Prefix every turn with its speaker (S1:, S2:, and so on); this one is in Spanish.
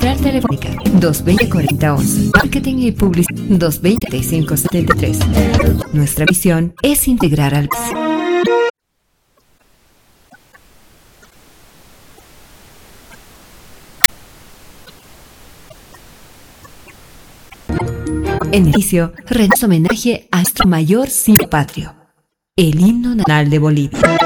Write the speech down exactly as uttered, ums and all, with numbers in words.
S1: Central Telefónica dos veinte cuarenta once. Marketing y publicidad dos veinte treinta y cinco setenta y tres. Nuestra visión es integrar al país. En inicio, rendimos homenaje a nuestro mayor símbolo patrio, el himno nacional de Bolivia.